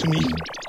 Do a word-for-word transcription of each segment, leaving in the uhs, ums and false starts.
Insoumis.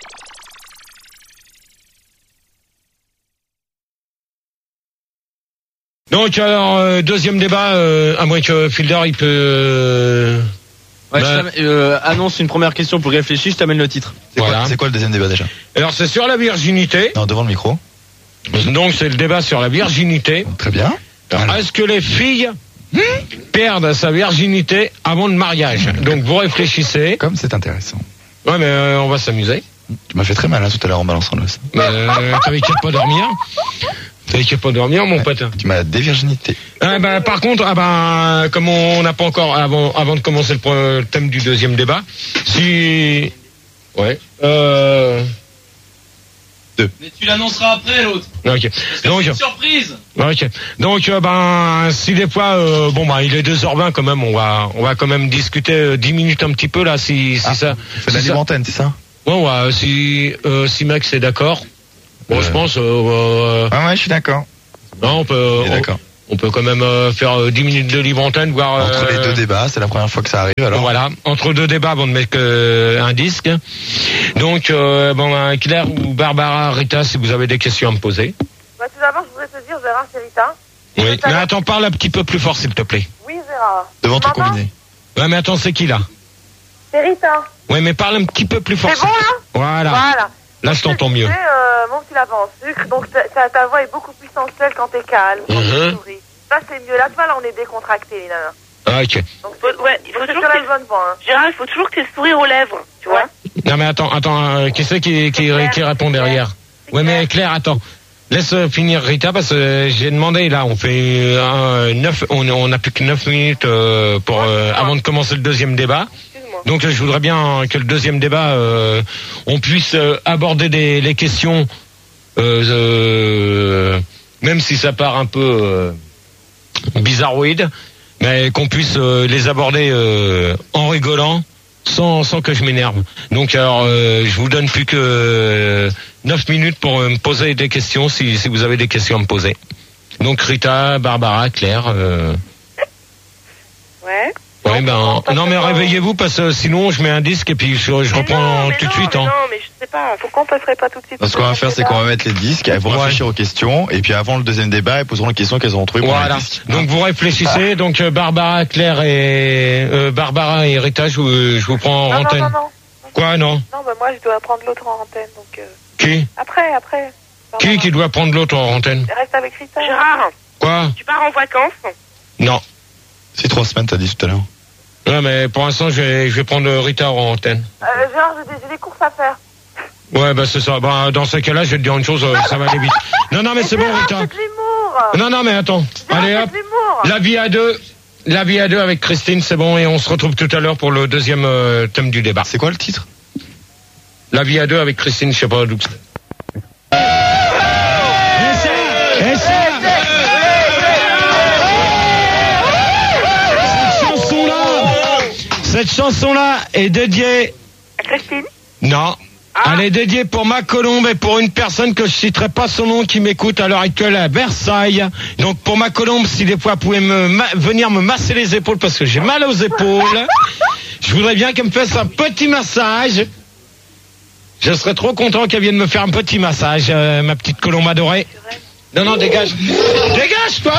Donc alors euh, deuxième débat, euh, à moins que Fielder il peut. Euh, ouais, bah, je euh, annonce une première question pour réfléchir. Je t'amène le titre. C'est, voilà. quoi, c'est quoi le deuxième débat déjà? Alors c'est sur la virginité. Non, devant le micro. Donc c'est le débat sur la virginité. Très bien. Alors, Alors. est-ce que les filles perdent sa virginité avant le mariage? Donc vous réfléchissez. Comme c'est intéressant. Ouais mais euh, on va s'amuser. Tu m'as fait très mal hein, tout à l'heure en balançant l'os. Euh, T'avais qu'à pas dormir. T'avais qu'à pas dormir mon pote. Tu m'as dévirginité. Ah bah, par contre, ah bah, comme on n'a pas encore, avant, avant de commencer le, pre- le thème du deuxième débat, si... Ouais. Euh... Mais tu l'annonceras après l'autre. Ok. Donc, C'est une surprise. ok. Donc, euh, ben, si des fois, euh, bon bah, il est deux heures vingt quand même, on va, on va quand même discuter euh, dix minutes un petit peu là, si, si Ah, ça. C'est de la si libre ça- antenne, c'est ça? Ouais, ouais, si, euh, si Max est d'accord. Bon, Euh. je pense, euh, euh, Ah ouais, je suis d'accord. non, on peut, Il est on, d'accord. on peut quand même euh, faire euh, dix minutes de libre antenne, voir. euh, Entre les deux débats, c'est la première fois que ça arrive alors. Voilà, entre deux débats avant de mettre euh, un disque. Donc, euh, bon, ben, Claire ou Barbara, Rita, si vous avez des questions à me poser. Bah, tout d'abord, je voudrais te dire, Gérard, c'est Rita. Oui. Tout à Mais l'heure- attends, parle un petit peu plus fort, s'il te plaît. Oui, Gérard. Devant Tu ton m'entends? combiné. Ouais, mais attends, c'est qui là? C'est Rita. Oui, mais parle un petit peu plus fort. C'est bon, là? Voilà. Voilà. Là, je t'entends mieux. Tu sais, euh, mon petit lapin en sucre, donc ta, ta, ta voix est beaucoup plus sensuelle quand t'es calme, quand Mhm. tu souris. Ça, c'est mieux. Là, tu vois, là, on est décontracté, les nanas. Ah, ok. Donc, Faut- ouais, il faut c'est toujours sur que la bonne voie, hein. Gérard, il faut toujours que tu aies le sourire aux lèvres, tu vois. Non, mais attends, attends, euh, qui c'est qui, qui, Claire, qui répond c'est derrière? C'est Ouais, mais Claire. Claire, attends. Laisse euh, finir Rita parce que euh, j'ai demandé là, on fait euh, neuf, on, on a plus que neuf minutes euh, pour euh, avant de commencer le deuxième débat. Excuse-moi. Donc euh, je voudrais bien que le deuxième débat, euh, on puisse euh, aborder des, les questions, euh, euh, même si ça part un peu euh, bizarroïde, mais qu'on puisse euh, les aborder euh, en rigolant, sans, sans que je m'énerve. Donc alors, euh, je vous donne plus que euh, neuf minutes pour euh, me poser des questions, si, si vous avez des questions à me poser. Donc Rita, Barbara, Claire... Euh, Ouais. Ouais, ben, Non, parce non, que mais quand- réveillez-vous parce que sinon je mets un disque et puis je, je Mais reprends non, mais tout de non, suite. mais Hein. Non, mais je sais pas. Pourquoi on passerait pas tout de suite? Donc, ce qu'on va faire, c'est qu'on va mettre les disques, elles vont Ouais. réfléchir aux questions, et puis avant le deuxième débat, elles poseront les questions qu'elles auront trouvées pendant Voilà. les disques. Donc vous réfléchissez. Donc euh, Barbara, Claire et euh, Barbara et Rita, je vous, je vous prends en Non, non, antenne. non, non. Quoi, non? Non, bah moi, je dois prendre l'autre en antenne, donc... Euh... Qui? Après, après. Pardon. Qui qui doit prendre l'autre en antenne? Reste avec Rita. Gérard, Quoi? tu pars en vacances. Non. C'est trois semaines, t'as dit tout à l'heure. Non, mais pour l'instant je vais, je vais prendre Rita en antenne. Euh, Gérard, j'ai des, j'ai des courses à faire. Ouais, bah c'est ça. Bah, dans ce cas-là, je vais te dire une chose, euh, ça va aller vite. Non, non, mais c'est bon, Gérard, Rita. c'est de l'humour. Non, non, mais attends. Gérard, Allez c'est hop. de l'humour. La vie à deux. La vie à deux avec Christine, c'est bon, et on se retrouve tout à l'heure pour le deuxième euh, thème du débat. C'est quoi le titre? La vie à deux avec Christine, je sais pas d'où c'est. Et ça, et ça, cette chanson-là, cette chanson-là est dédiée, Christine. non, elle est dédiée pour ma colombe et pour une personne que je citerai pas son nom qui m'écoute à l'heure actuelle à Versailles. Donc pour ma colombe, si des fois vous pouvez me ma- venir me masser les épaules parce que j'ai mal aux épaules, je voudrais bien qu'elle me fasse un petit massage. Je serais trop content qu'elle vienne me faire un petit massage, euh, ma petite colombe adorée. Non, non, dégage. Dégage, toi.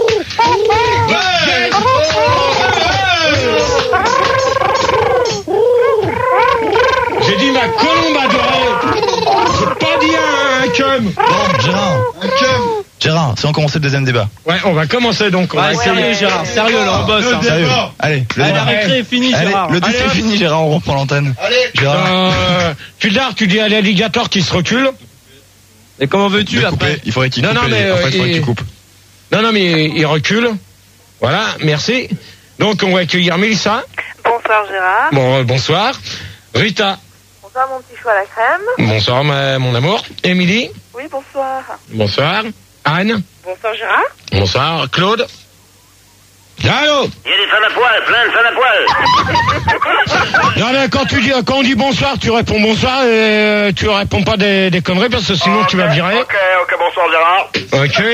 J'ai dit ma colombe adorée. J'ai pas dit un, un cum. Bon, Gérard. Gérard, si on commençait le deuxième débat. Ouais, on va commencer donc. On va Ouais, essayer. sérieux, Gérard, sérieux, là, on bosse. Hein. Sérieux. Allez, le Allez, la débat. récré est finie, Allez, Gérard. le disque Allez, est hop. fini, Gérard, on reprend l'antenne. Gérard, Euh, Fildar, tu dis à l'alligator qui se recule. Et comment veux-tu de après? couper. Il faudrait qu'il Non, coupe. non, les- mais, en fait, euh, il faudrait que il- tu coupes. Non, non, mais il recule. Voilà, merci. Donc on va accueillir Mélissa. Bonsoir, Gérard. Bon, euh, bonsoir. Rita. Bonsoir, mon petit chou à la crème. Bonsoir, ma- mon amour. Émilie. Oui, bonsoir. Bonsoir. Anne. Bonsoir, Gérard. Bonsoir. Claude. Allô. Il y a des femmes à poil, plein de femmes à poil. Non, mais quand tu dis, quand on dit bonsoir, tu réponds bonsoir et euh, tu réponds pas des, des conneries parce que sinon tu vas virer. Ok, ok, bonsoir Gérard. Ok.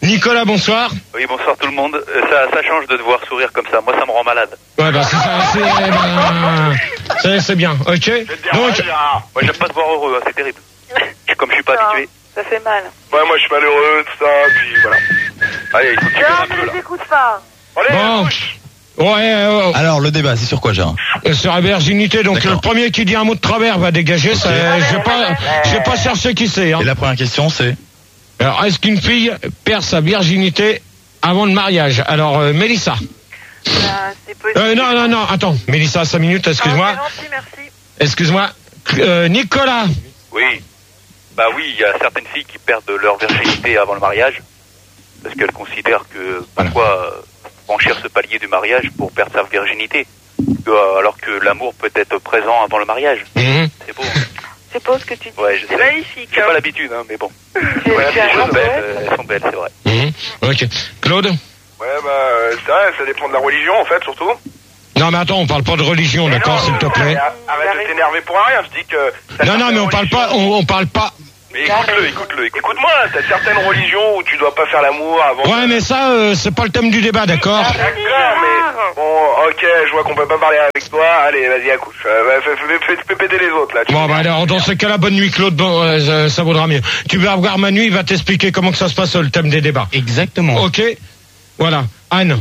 Nicolas, bonsoir. Oui, bonsoir tout le monde. Euh, Ça, ça change de te voir sourire comme ça. Moi, ça me rend malade. Ouais, bah c'est ça, c'est, ben, c'est, c'est bien, ok. Je vais te dire, Donc, ouais, Gérard. Moi, j'aime pas te voir heureux, hein, c'est terrible. Je- Comme je suis pas Non, habitué. ça fait mal. Ouais, moi je suis malheureux, tout ça, puis voilà. Allez, il faut que tu Non, viennes un mais peu là. les écoute pas. Allez, bon, couche. ouais, euh, Alors, le débat, c'est sur quoi, Gérard? euh, sur la virginité, donc D'accord. le premier qui dit un mot de travers va dégager, ça, je vais pas, je vais pas chercher qui c'est, hein. Et la première question, c'est? Alors, est-ce qu'une fille perd sa virginité avant le mariage? Alors, euh, Mélissa. Bah, c'est possible. Euh, non, non, non, attends, Mélissa, cinq minutes, excuse-moi. Ah, c'est gentil, merci. Excuse-moi. Euh, Nicolas. Oui. Bah oui, il y a certaines filles qui perdent leur virginité avant le mariage. Parce qu'elles considèrent que pourquoi euh, franchir ce palier du mariage pour perdre sa virginité. Euh, alors que l'amour peut être présent avant le mariage. Mhm. C'est beau. Hein. C'est beau ce que tu dis. Ouais, je C'est sais. magnifique. J'ai Hein. pas l'habitude, hein, mais bon. Tu- Ouais, tu as elles un sont belles, poète. euh, elles sont belles, c'est vrai. Mhm. Ok. Claude. Ouais, bah, euh, c'est vrai, ça dépend de la religion en fait, surtout. Non, mais attends, on parle pas de religion, Mais d'accord, non, s'il te plaît. Arrête arrête de t'énerver pour rien, je dis que. Non, non, mais on parle pas, on, on parle pas. Mais écoute-le, écoute-le, écoute-moi, t'as certaines religions où tu dois pas faire l'amour avant. Ouais, mais ça, euh, c'est pas le thème du débat, d'accord? D'accord, mais. Bon, ok, je vois qu'on peut pas parler avec toi, allez, vas-y, accouche. Euh, bah, fais, fais, fais, fais péter les autres là. tu Bon, vois. bah alors, dans ce cas-là, bonne nuit, Claude, bon, euh, ça, ça vaudra mieux. Tu vas voir Manu, il va t'expliquer comment que ça se passe, le thème des débats. Exactement. Ok? Voilà. Anne.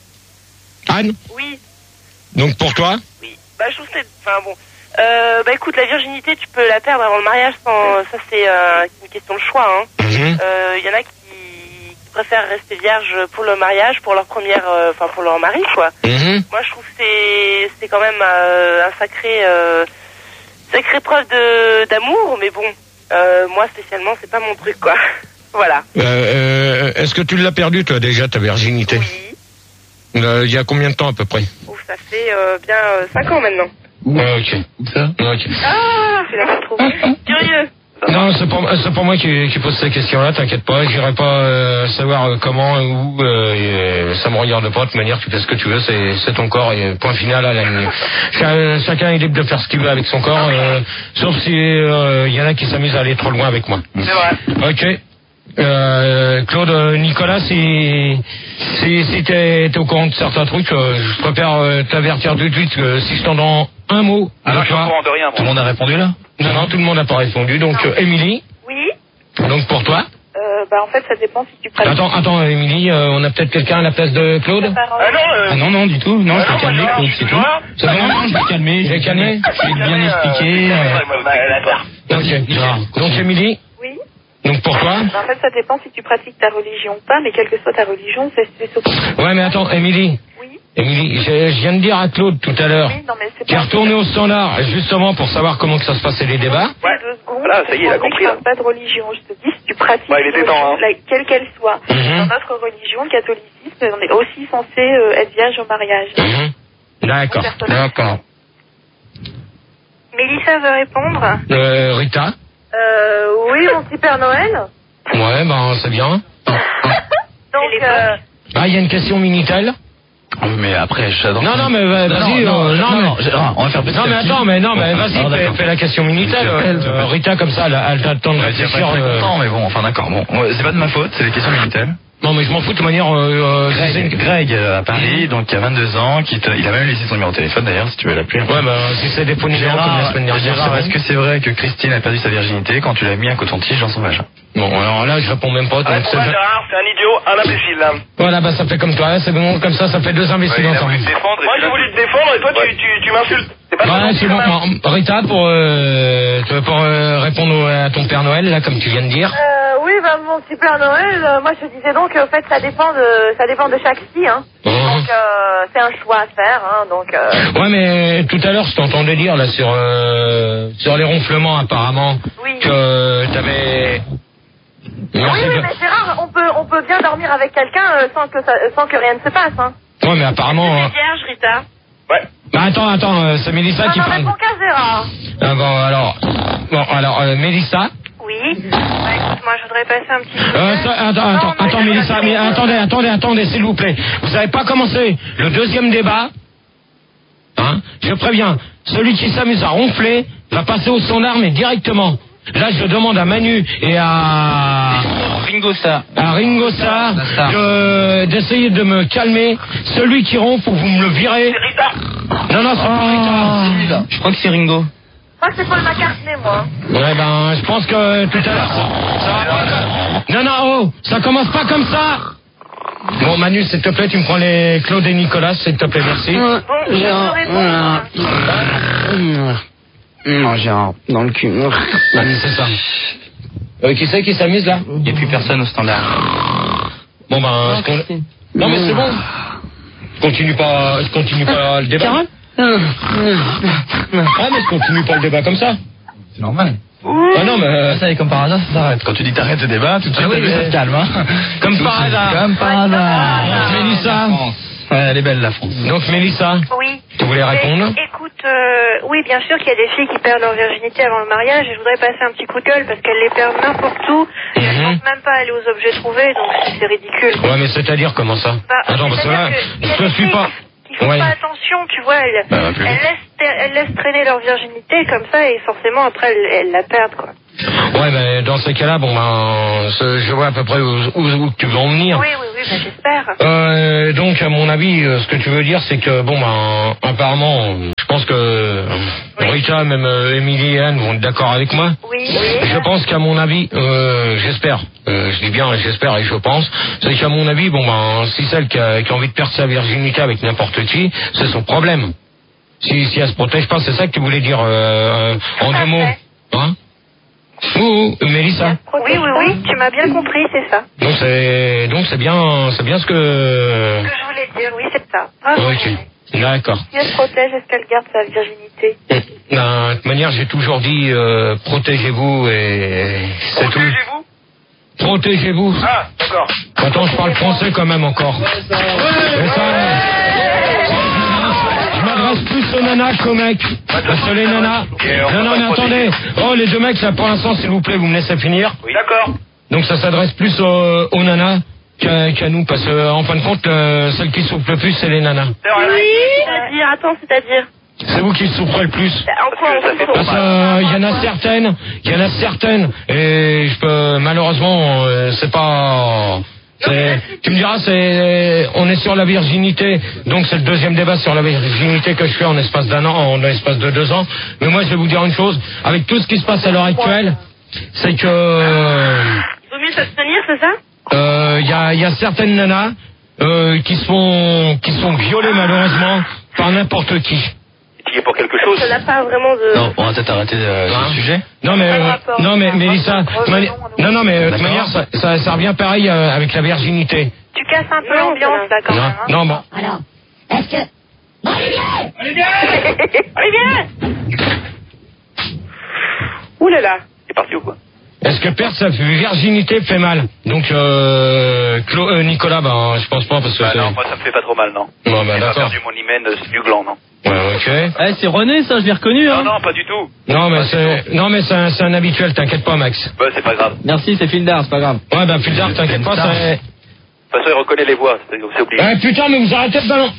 Anne? Oui, Donc pour toi? oui. Bah, je trouve que c'est... Enfin, bon. Euh, bah, écoute, la virginité, tu peux la perdre avant le mariage sans... Ça, c'est euh, une question de choix, hein. Il Mhm. euh, y en a qui... qui préfèrent rester vierges pour le mariage, pour leur première... euh, Enfin, pour leur mari, quoi. Mhm. Moi, je trouve que c'est... C'est quand même euh, un sacré... Euh, sacrée preuve de d'amour, mais bon... Euh, moi, spécialement, c'est pas mon truc, quoi. Voilà. Euh, euh, est-ce que tu l'as perdu, toi, déjà, ta virginité? Oui. Euh, Il y a combien de temps, à peu près? Ouf, ça fait euh, bien euh, cinq ans maintenant. Ouais, ok. Ça? Ok. Ah, je l'ai retrouvé. Curieux. Non, c'est pas, c'est pas moi qui, qui pose ces questions-là, t'inquiète pas, j'irai pas euh, savoir euh, comment, où, euh, et, euh, ça me regarde pas, de toute manière, tu fais ce que tu veux, c'est, c'est ton corps, et point final à la ligne. Cha- chacun est libre de faire ce qu'il veut avec son corps, euh, sauf si il euh, y en a qui s'amusent à aller trop loin avec moi. C'est vrai. Ok. Euh, Claude, euh, Nicolas, si, si, si t'es, t'es au courant de certains trucs, euh, je préfère euh, t'avertir tout de suite que si je t'entends un mot, Alors, de je suis au toi- courant de rien, Tout le moi. monde a répondu là? non, non, tout le monde n'a pas répondu, donc euh, Émilie, Oui. donc pour toi. Euh, bah, en fait, ça dépend si tu pratiques. Attends, attends, Émilie, euh, on a peut-être quelqu'un à la place de Claude? Ah non, euh, Ah non, non, du tout. Non, Ah je non, vais calmer, moi, Claude, non, c'est tu tout. vois. C'est bon, non, je vais calmer. Je vais calmer. Je vais bien expliquer. euh, Ok. Donc Émilie, Oui. donc pour toi? Bah, en fait, ça dépend si tu pratiques ta religion ou pas, mais quelle que soit ta religion, c'est c'est surtout. Ouais, mais attends, Émilie, Oui. Émilie, je, je viens de dire à Claude tout à l'heure, Oui, non, mais c'est qui est pas. retourné au standard, justement pour savoir comment que ça se passait les débats. Ouais. Deux secondes. Voilà, ça y est, il a Je compris, ne là. parle pas de religion. Je te dis, si tu pratiques Ouais, il était une temps, religion, hein. la- quelle qu'elle soit, Mhm. dans notre religion, le catholicisme, on est aussi censé euh, être vierge au mariage. Mhm. D'accord, d'accord. Mélissa veut répondre. Euh, Rita? Euh, oui, mon petit Père Noël. Ouais, ben c'est bien. Donc, euh, Ah, il y a une question Minitel? Ah, mais après, j'adore. Non, non, mais euh, vas-y, non, euh, non, non, non, mais... Gérard, on va faire petit Non, à mais petit. attends, mais non, mais Bon, vas-y, alors, fais, d'accord. fais la question Minitel. Minitel, Euh, Rita, comme ça, elle a, elle a le temps de Ouais, je vais réfléchir. pas être euh, content, mais bon, enfin d'accord. Bon, ouais, c'est pas de ma faute, c'est les questions Minitel. Non, mais je m'en fous de toute manière. Euh, euh, Greg, c'est- Greg euh, à Paris, donc qui a vingt-deux ans, qui te- il a même laissé son numéro de téléphone d'ailleurs, si tu veux l'appeler. Ouais, bah, si c'est des faux numéros comme la Gérard, semaine dernière, Gérard, c'est est-ce bon. que c'est vrai que Christine a perdu sa virginité quand tu l'as mis un coton-tige dans son vagin? Bon, alors là, je réponds même pas. Donc Arrête c'est... pas, Gérard, c'est un idiot, un imbécile là. Voilà, bah ça fait comme toi, hein, c'est bon, comme ça, ça fait deux imbéciles Ouais, il a ensemble. voulu te défendre. et Moi tu j'ai l'as- voulu te défendre et toi tu, tu, tu m'insultes. C'est pas Ouais, gentil, c'est bon. quand même. Bon, Rita, pour, euh, tu veux pour euh, répondre au- à ton Père Noël, là, comme tu viens de dire. euh, oui, bah, mon petit Père Noël, euh, moi je te disais donc, en fait, ça dépend de, ça dépend de chaque fille, hein. Mhm. Donc, euh, c'est un choix à faire, hein. Donc, euh, Ouais, mais tout à l'heure, je t'entendais dire, là, sur, euh, sur les ronflements, apparemment, oui. que t'avais... Non, Oui, c'est oui, que- mais Gérard, on peut, on peut bien dormir avec quelqu'un euh, sans que ça, sans que rien ne se passe, hein. Ouais, mais apparemment... C'est euh, vierge, Rita. Ouais. Bah, attends, attends, euh, c'est Mélissa Non, qui non, parle. réponds qu'à Gérard. Ah, bon, alors... Bon, alors, euh, Mélissa... Oui. Bah, écoute, moi, je voudrais passer un petit peu. Euh, ça- attends, attends, attends, Mélissa, mais attendez, attendez, attendez, s'il vous plaît. Vous n'avez pas commencé le deuxième débat. Hein? Je préviens, celui qui s'amuse à ronfler va passer au standard, mais directement. Là, je demande à Manu et à Ringo Starr. À Ringo Starr, de- d'essayer de me calmer. Celui qui ronfle, faut que vous me le virez. Non, non, c'est pas Rita. Je crois que c'est Ringo. Je crois que c'est Paul McCartney, moi. Ouais, ben, je pense que tout à l'heure, ça, ça va pas. Non, non, oh, ça commence pas comme ça. Bon, Manu, s'il te plaît, tu me prends les Claude et Nicolas, s'il te plaît, merci. Bon, je te réponds. Non, j'ai un dans le cul. Manu, c'est ça. Euh, qui c'est qui s'amuse, là? Il n'y a plus personne au standard. Bon, ben, je con- non, mais c'est bon. Je continue pas, je continue pas le débat. Ah, mais je continue pas le débat comme ça. C'est normal. Ah non, mais... euh, Ça y est, comme par hasard, ça s'arrête. Quand tu dis t'arrêtes le débat, tout de suite, Ah oui, t'as vu, mais- ça se calme. Hein. Comme par hasard. Comme par hasard. Mélissa. Ouais, elle est belle, la France. Donc, Mélissa, Oui. tu voulais répondre? É- Écoute, euh, oui, bien sûr qu'il y a des filles qui perdent leur virginité avant le mariage et je voudrais passer un petit coup de gueule parce qu'elles les perdent n'importe où. Et elles Mhm. pensent même pas aller aux objets trouvés, donc c'est- c'est ridicule. Ouais, mais c'est-à-dire comment ça? Bah, Attends, parce que là, c'est-à-dire qu'il y a je des suis filles pas... qui font Ouais. pas attention, tu vois, elles, Bah, plus elles, vite. laissent, elles laissent traîner leur virginité comme ça et forcément après elles, elles la perdent, quoi. Ouais, mais dans ces cas-là, bon, ben, ce- je vois à peu près où, où, où tu veux en venir. Oui, oui, oui, bah, j'espère. Euh, donc, à mon avis, euh, ce que tu veux dire, c'est que, bon, ben, apparemment, euh, je pense que euh, Rita, même euh, Émilie et Anne vont être d'accord avec moi. Oui. Je pense qu'à mon avis, euh, j'espère, euh, je dis bien j'espère et je pense, c'est qu'à mon avis, bon, ben, si celle qui a, qui a envie de perdre sa virginité avec n'importe qui, c'est son problème. Si, si elle se protège pas, c'est ça que tu voulais dire euh, euh, en deux mots, hein? Ouh, ouh, Mélissa. Oui, oui, oui, tu m'as bien compris, c'est ça. Donc c'est donc c'est bien c'est bien ce que. Ce que je voulais dire, oui, c'est ça. Ah, Ok, d'accord. si elle se protège, est-ce qu'elle garde sa virginité? Ben, de toute manière, j'ai toujours dit euh, protégez-vous et c'est tout. Protégez-vous. Protégez-vous. Ah, d'accord. Attends, je parle français quand même encore. Mais ça, je m'adresse plus aux nanas qu'aux mecs. Parce que les nanas. Non, non, mais attendez. Oh, les deux mecs, là, pour l'instant, s'il vous plaît, vous me laissez finir. Oui, d'accord. Donc ça s'adresse plus aux, aux nanas qu'à qu'à nous, parce que en fin de compte, euh, celles qui souffrent le plus, c'est les nanas. C'est vrai. C'est-à-dire, attends, c'est-à-dire C'est vous qui souffrez le plus. En quoi Parce que ça on fait souffre? Parce qu'il y en a certaines, il y en a certaines, et je peux, malheureusement, euh, c'est pas... c'est- Tu me diras, c'est, on est sur la virginité, donc c'est le deuxième débat sur la virginité que je fais en espace d'un an, en espace de deux ans. Mais moi, je vais vous dire une chose, avec tout ce qui se passe à l'heure actuelle, c'est que Il vaut mieux s'abstenir, c'est ça? euh, il y a, il y a certaines nanas euh, qui sont qui sont violées malheureusement par n'importe qui. Qui est pour quelque chose. Ça n'a pas vraiment de... Non, on va peut-être arrêter euh, Hein le sujet. Non mais Pas de euh, rapport. non mais Mélissa, Revenons, mani- non non mais euh, de toute D'accord. manière ça, ça ça revient pareil euh, avec la virginité. Tu casses un peu l'ambiance, là, quand Non même. Hein. non bon. Alors, est-ce que... Olivier Ouh là là. C'est parti ou quoi? Est-ce que perdre sa virginité fait mal? Donc euh, Clo- euh, Nicolas, ben je pense pas parce que Bah c'est- non, moi ça me fait pas trop mal, non. Bon, bah, J'ai pas d'accord. perdu mon hymen euh, du gland, non. Ouais, ok. Eh, c'est René, ça, je l'ai reconnu, Non, hein. non, pas du tout. Non mais c'est non mais c'est un, c'est un habituel, t'inquiète pas Max. Bah, c'est pas grave. De Merci, c'est Fildar, c'est pas grave. Ouais ben plus tard, t'inquiète pas, c'est. toute façon, il reconnaît les voix, c'est c'est obligé. Eh putain mais vous arrêtez le ballon.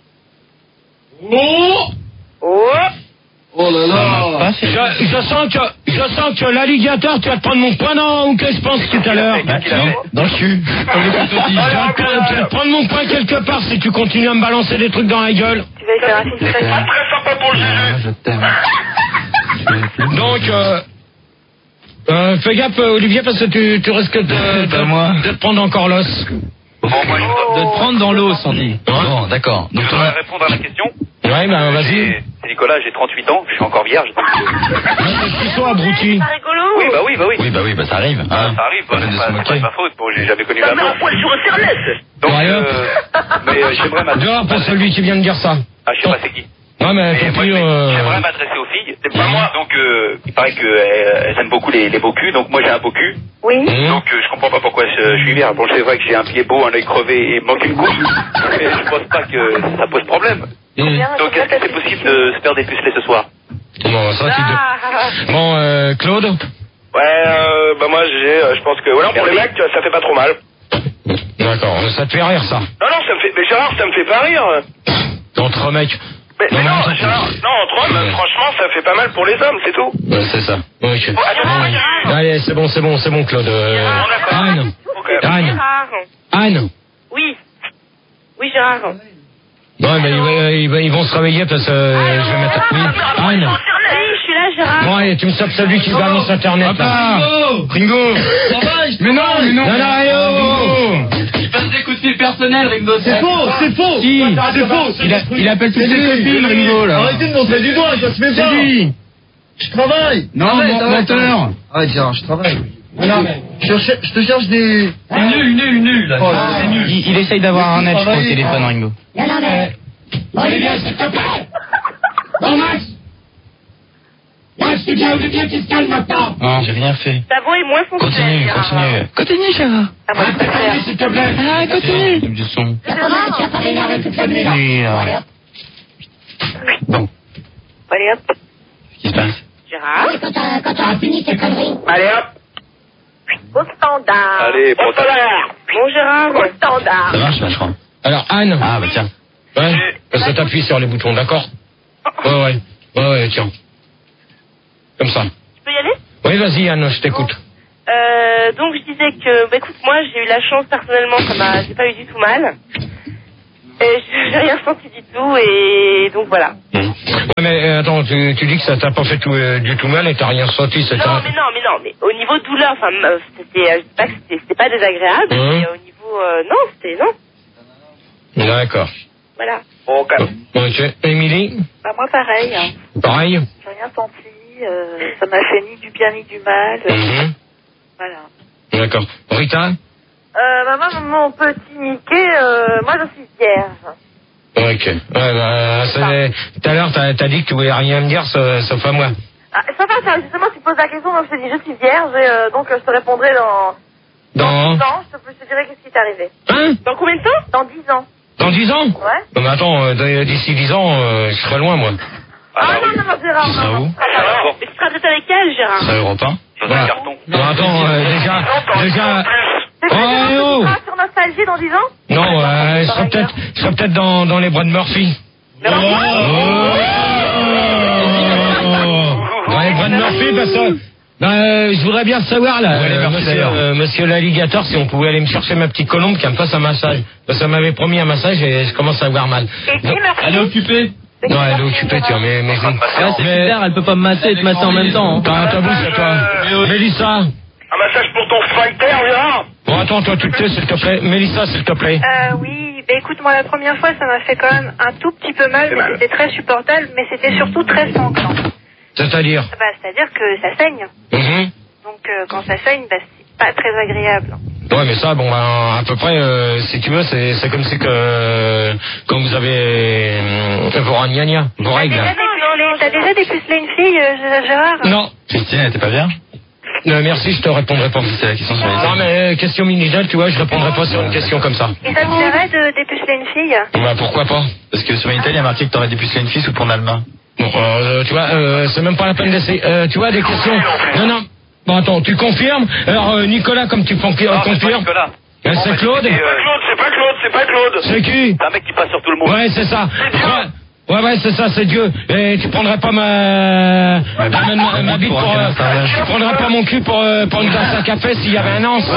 Oh Oh Oh là là. Je, je sens que je sens que l'alligator, tu vas te prendre mon poing dans ou que je pense tout à l'heure. Qu'est-ce qu'il a fait Dans le cul. Comme les couteaux Tu vas, te prendre, tu vas te prendre mon poing quelque part si tu continues à me balancer des trucs dans la gueule. Tu vas y faire un film Pas très sympa pour le Ah, Jésus. je t'aime. Donc, euh, euh, fais gaffe euh, Olivier parce que tu, tu risques de, Pas moi. de, de te prendre encore l'os. Bon, moi, je De te prendre dans l'os, on dit. Bon, d'accord. je Donc, voudrais répondre à la question. Ouais ben vas-y. J'ai- C'est Nicolas, j'ai trente-huit ans, je suis encore vierge. donc, euh, Tu sois abruti. C'est rigolo. Oui, bah oui, bah oui. oui, bah oui, bah ça arrive. Hein. Ça arrive, Pas bah, peine de c'est se pas, c'est pas moquer. de ma faute, bon, j'ai jamais connu l'amour. Donc, Ouais, euh, mais euh, j'aimerais m'adresser. Dehors pour celui qui vient de dire ça. Ah, je sais pas c'est qui. Ouais mais Mais tant moi, pis. je- Euh... j'aimerais m'adresser aux filles. C'est pas moi. Donc, euh, il paraît qu'elles aiment beaucoup les, les beaux culs. Donc, moi, j'ai un beau cul. Oui. Mmh. Donc, euh, je comprends pas pourquoi je, je suis vierge. Bon, c'est vrai que j'ai un pied beau, un œil crevé et manque une couche. Mais je pense pas que ça pose problème. Mmh. Donc, est-ce que c'est possible de se faire dépuceler ce soir? Bon ça tu Ah, te... Bon euh, Claude. Ouais, euh, bah moi j'ai, euh, je pense que, voilà, pour les mecs, ça fait pas trop mal. D'accord, ça te fait rire ça. Non, non, ça me fait, mais Gérard, ça me fait pas rire. Entre mecs. Mais, mais Non, non, mais Gérard, non, entre hommes, Ouais. franchement, ça fait pas mal pour les hommes, c'est tout. Ouais, c'est ça. Ok. Oh, attends, Ouais. Gérard. Allez, c'est bon, c'est bon, c'est bon, Claude. Euh, Bon, d'accord. Anne. Ok. Anne. Gérard. Anne. Oui. Oui, Gérard. Non, mais ils, vont- ils vont- ils vont se réveiller parce que euh, je vais mettre. Oui, Anne. Oui, je suis là, Gérard. Bon, allez, tu me sapes celui qui balance Internet. Là. Ringo. Mais non, mais non. Non, non, allez, oh, oh. Il passe des coups de fil personnels, Ringo. C'est faux, c'est faux. Si. C'est faux. Il, a- il appelle toutes ses copines, Ringo, là. Arrêtez de montrer du doigt, ça se fait pas. lui. Je travaille. Non, menteur. Arrête, Gérard, je travaille. Non, mais je, cherche- je te cherche des... Une nulle, une nulle, une nulle. là. Oh, C'est nul. Il, il essaye d'avoir un net, je crois, au téléphone, Ringo. Non, non, mais... Olivier, s'il te plaît. Bon, Max. Max, tu dis à Olivier qu'il se calme maintenant. Non, j'ai rien fait. Ta voix est moins fonctionnelle, Continue, Gérard. continue. Continue, Gérard. Ah, moi, je préfère. S'il te plaît. Ah, continue. Du son. Tu as pas énervé toute la nuit, là. Oui, alors. Allez, hop. Bon, Allez, hop. qu'est-ce qui se passe? Gérard. Quand t'auras- quand t'auras fini tes conneries. Allez, hop. Au standard. Allez, Au protège. standard. Bon, Gérard. Au standard. Ça marche, là, je crois. Alors, Anne. Ah, bah tiens. Ouais, parce que t'appuies sur les boutons, d'accord? Ouais, ouais. Ouais, ouais, tiens. Comme ça. Tu peux y aller? Oui, vas-y, Anne, je t'écoute. Euh, donc je disais que, bah écoute, moi j'ai eu la chance personnellement, ça m'a, j'ai pas eu du tout mal. Et j'ai rien senti du tout et donc voilà. Mmh. Ouais, mais euh, attends, tu, tu dis que ça t'a pas fait tout, euh, du tout mal et t'as rien senti, c'est Non un... mais non mais non mais au niveau douleur, enfin euh, c'était, euh, je dis pas que c'était, c'était pas désagréable, Mmh. mais au niveau, euh, non c'était non, D'accord. voilà. Bon, calme. Ok. Émilie, Bah, moi, pareil. Hein. pareil. J'ai rien senti. Euh, ça m'a fait ni du bien ni du mal. Euh, Mhm. Voilà. D'accord. Rita? Euh, bah, moi, mon petit Mickey, euh, moi, je suis vierge. Ok. Ouais, bah, c'est- tout à l'heure, t'as, t'as dit que tu voulais rien me dire, sauf, sauf à moi. Ah, ça va, ça, justement, tu poses la question, donc je te dis, je suis vierge, et euh, donc euh, je te répondrai dans... Dans... dix ans, je te, je te dirai qu'est-ce qui t'est arrivé. Hein? Dans combien de temps? Dans dix ans. Dans dix ans? Ouais. Non, mais attends, euh, d'ici dix ans, euh, je serai loin, moi. Ah, non, non, non, Gérard, Tu seras non, où? non. Mais tu seras peut-être avec elle, Gérard. Ça Europe un? Dans Voilà. un carton. Non, attends, euh, déjà, déjà... C'est Oh, vrai, Gérard, que oh. tu seras sur Nostalgie dans dix ans? Non, euh, je serais peut-être, je serais peut-être dans, dans les bras de Murphy. Mais alors, quoi Dans les bras de Murphy, parce que... Ben, euh, je voudrais bien savoir, là, Ouais, les euh, Murphy, monsieur, d'ailleurs. euh, monsieur l'alligator, si on pouvait aller me chercher ma petite colombe qui me fasse un massage. Parce qu'elle m'avait promis un massage et je commence à avoir mal. Et qui, Non, Murphy? Elle est occupée. non, elle est occupée, tu vois, mais... mais, mais Ah, c'est super, elle peut pas me masser et te masser en même temps. hein. T'as un tabou, c'est toi. Mélissa. Un massage pour ton sphincter, Gérard. Bon, attends, toi, tu te tais, s'il te plaît. Mélissa, s'il te plaît. Euh, oui, bah écoute, moi la première fois ça m'a fait quand même un tout petit peu mal, C'est mais mal. c'était très supportable, mais c'était surtout très sanglant. C'est-à-dire Bah, c'est-à-dire que ça saigne. Mhm. Donc euh, quand ça saigne, bah, c'est pas très agréable. Ouais, mais ça, bon, ben, à peu près, euh, si tu veux, c'est, c'est comme si que, euh, quand vous avez euh, vos ragnagnas, vos T'as règles. déjà dépucelé, t'as déjà dépucelé une fille, euh, Gérard? Non. Christine, elle était pas vierge? Euh, merci, je te répondrai pas. C'est la question sur les Non, mais euh, question minigène, tu vois, je répondrai pas sur une question comme ça. Et ça te dirait de dépuceler une fille? Bah, pourquoi pas? Parce que sur Intel, il y a marqué que t'aurais dépucelé une fille sous ton allemand. Bon, euh, tu vois, euh, c'est même pas la peine d'essayer. Euh, tu vois, des questions. Non, non. Bon, attends, tu confirmes? Alors, euh, Nicolas, comme tu confirmes, Non, c'est pas confirme. Nicolas. Euh, Non, c'est mais Claude? c'est, C'est pas euh, Claude, c'est pas Claude, c'est pas Claude. C'est qui? C'est un mec qui passe sur tout le monde. Ouais, c'est ça. Ouais, ouais, ouais, c'est ça, c'est Dieu. Et tu prendrais pas ma, ma, ma, ma, ma bite pour, euh, tu prendrais pas mon cul pour, euh, pour une tasse à café s'il y avait un an.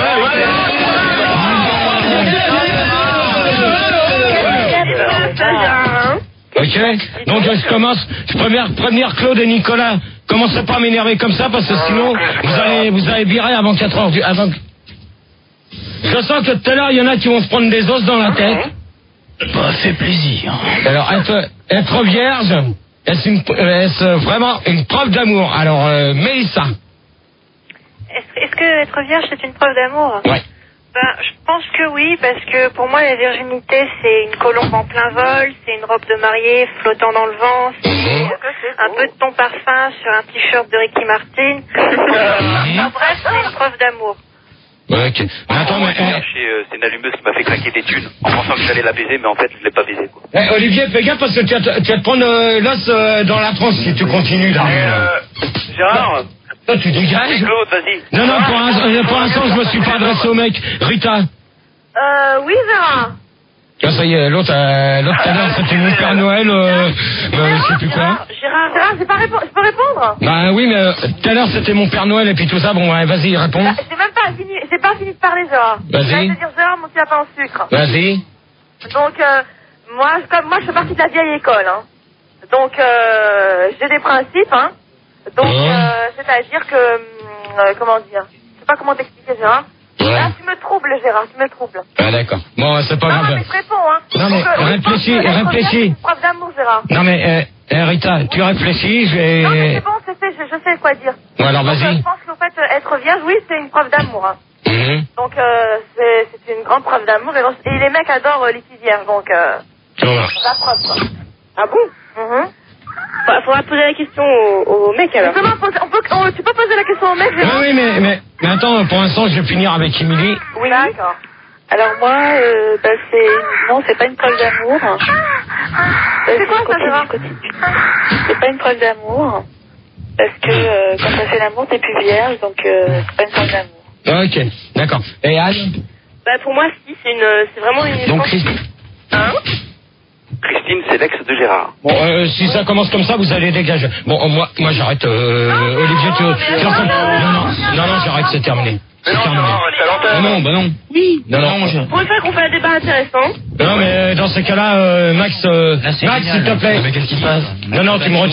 Ok. Donc je commence. Je préviens prévenir Claude et Nicolas. Commencez pas à m'énerver comme ça parce que sinon vous allez vous allez virer avant quatre heures du. Avant... Je sens que tout à l'heure il y en a qui vont se prendre des os dans la tête. Bah, fait plaisir. Alors être être vierge, est-ce, une, est-ce vraiment une preuve d'amour? Alors euh, Mélissa. Est-ce, est-ce que être vierge c'est une preuve d'amour? Ouais. Ben, je pense que oui, parce que pour moi la virginité c'est une colombe en plein vol, c'est une robe de mariée flottant dans le vent, c'est un peu de ton parfum sur un t-shirt de Ricky Martin. En bref, c'est une preuve d'amour. Ouais, ok. Mais attends, mais, Chez, euh, c'est une allumeuse qui m'a fait claquer des thunes en pensant que j'allais la baiser, mais en fait je l'ai pas baisée. Quoi. eh, Olivier, fais gaffe parce que tu vas te, tu vas te prendre euh, l'os euh, dans la tronche si tu continues là. Euh, Gérard, Toi, tu dégages. Claude, vas-y. Non, non, pour, un- euh, pour l'instant, je me suis pas adressé au mec. Rita. Euh, oui, Gérard. Ah, ça y est, l'autre, euh, l'autre tout à l'heure, c'était mon Père Noël, euh, euh, je sais plus quoi. Gérard, Gérard, j'ai pas répo- je peux répondre? Bah oui, mais euh, tout à l'heure, c'était mon Père Noël et puis tout ça. Bon, ouais, vas-y, réponds. Bah, j'ai même pas fini, j'ai pas fini de parler, Gérard. Vas-y. Je viens de dire Gérard, mon petit lapin au sucre. Vas-y. Donc, euh, moi, je- comme moi, je fais partie de la vieille école, hein. Donc, euh, j'ai des principes, hein. Donc, Hein euh, c'est-à-dire que, hum, euh, comment dire? Je sais pas comment t'expliquer, Gérard. Ouais. Là, tu me troubles, Gérard, tu me troubles. Ah, d'accord. Bon, c'est pas Non, non, grave. mais je réponds, hein. Non, mais Donc, euh, réfléchis, je pense que être réfléchis. bien, c'est une preuve d'amour, Gérard. Non, mais, euh, euh, Rita, tu réfléchis, je vais... Non, mais c'est bon, c'est fait, je, je sais quoi dire. Bon, alors, Donc, euh, vas-y. je pense qu'en fait, euh, être vierge, oui, c'est une preuve d'amour, hein. Mhm. Donc, euh, c'est, c'est une grande preuve d'amour. Et, et les mecs adorent euh, les filles vierges, donc, euh, Voilà. c'est la preuve, quoi. Ah bon? Mhm. Bah, faudra poser la question au, au mec alors. Comment poser- on peut, on- tu peux poser la question au mec, Oui, Gérard? oui, mais, mais, mais attends, pour l'instant, je vais finir avec Émilie. Oui. D'accord. Alors moi, euh, bah c'est non, c'est pas une preuve d'amour. C'est quoi ça, Gérard? C'est pas une preuve d'amour parce que euh, quand t'as fait l'amour, t'es plus vierge, donc euh, c'est pas une preuve d'amour. Ok, d'accord. Et Anne? Bah, pour moi, si, c'est une, c'est vraiment une. Donc, Christine. Hein? Christine, c'est l'ex de Gérard. Bon, euh, si ça commence comme ça, vous allez dégager. Bon, euh, moi, moi, j'arrête. Euh, Olivier, tu. tu- Non, non, non, non, j'arrête, c'est terminé. C'est terminé. Ah non, bah non. Oui. Non, non, je... Pour une fois qu'on fait un débat intéressant. Non, mais euh, dans ces cas-là, euh, Max, euh, Max, s'il te plaît. Mais qu'est-ce qui se passe? Non, non, tu me retires.